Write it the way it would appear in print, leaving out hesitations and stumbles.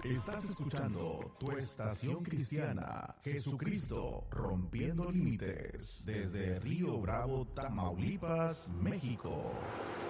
Estás escuchando tu estación cristiana, Jesucristo rompiendo límites, desde Río Bravo, Tamaulipas, México.